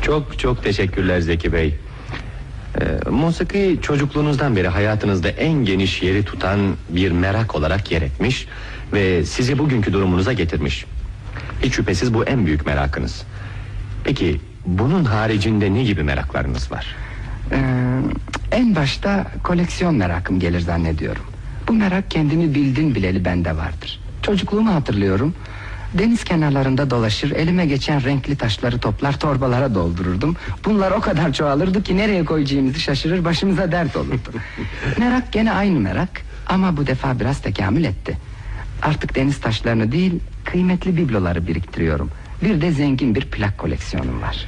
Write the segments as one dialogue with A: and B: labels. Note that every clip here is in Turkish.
A: Çok çok teşekkürler Zeki Bey. Musiki çocukluğunuzdan beri hayatınızda en geniş yeri tutan bir merak olarak yer etmiş ve sizi bugünkü durumunuza getirmiş. Hiç şüphesiz bu en büyük merakınız. Peki bunun haricinde ne gibi meraklarınız var?
B: En başta koleksiyon merakım gelir zannediyorum. Bu merak kendimi bildim bileli bende vardır. Çocukluğumu hatırlıyorum. Deniz kenarlarında dolaşır, elime geçen renkli taşları toplar torbalara doldururdum. Bunlar o kadar çoğalırdı ki nereye koyacağımızı şaşırır, başımıza dert olurdu. Merak gene aynı merak ama bu defa biraz tekamül etti. Artık deniz taşlarını değil, kıymetli bibloları biriktiriyorum. Bir de zengin bir plak koleksiyonum var.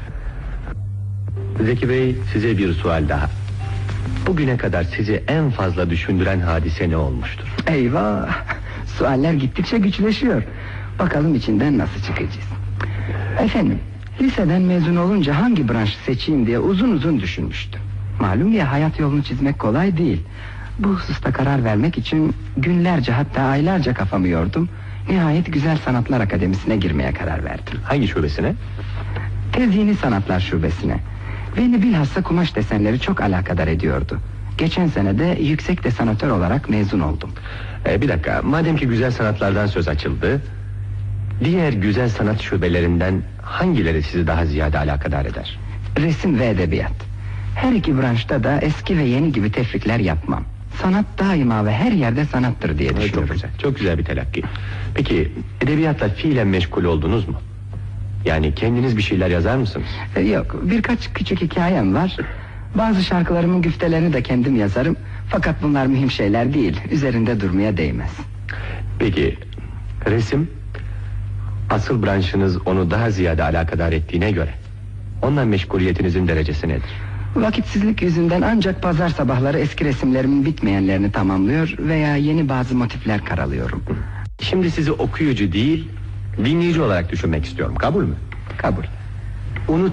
A: Zeki Bey, size bir sual daha. Bugüne kadar sizi en fazla düşündüren hadise ne olmuştur?
B: Eyvah! Sualler gittikçe güçleşiyor. Bakalım içinden nasıl çıkacağız. Efendim, liseden mezun olunca hangi branşı seçeyim diye uzun uzun düşünmüştüm. Malum ya, hayat yolunu çizmek kolay değil. Bu hususta karar vermek için günlerce, hatta aylarca kafamı yordum. Nihayet Güzel Sanatlar Akademisi'ne girmeye karar verdim.
A: Hangi şubesine?
B: Tezyini Sanatlar Şubesi'ne. Beni bilhassa kumaş desenleri çok alakadar ediyordu. Geçen sene de yüksek desanatör olarak mezun oldum.
A: Bir dakika, madem ki güzel sanatlardan söz açıldı, diğer güzel sanat şubelerinden hangileri sizi daha ziyade alakadar eder?
B: Resim ve edebiyat. Her iki branşta da eski ve yeni gibi tefrikler yapmam. Sanat daima ve her yerde sanattır diye düşünüyorum.
A: Çok güzel, çok güzel bir telakki. Peki edebiyatla fiilen meşgul oldunuz mu? Yani kendiniz bir şeyler yazar mısınız?
B: Yok, birkaç küçük hikayem var. Bazı şarkılarımın güftelerini de kendim yazarım. Fakat bunlar mühim şeyler değil, üzerinde durmaya değmez.
A: Peki resim, asıl branşınız onu daha ziyade alakadar ettiğine göre onunla meşguliyetinizin derecesi nedir?
B: Vakitsizlik yüzünden ancak pazar sabahları eski resimlerimin bitmeyenlerini tamamlıyor veya yeni bazı motifler karalıyorum.
A: Şimdi sizi okuyucu değil, dinleyici olarak düşünmek istiyorum, kabul mü?
B: Kabul.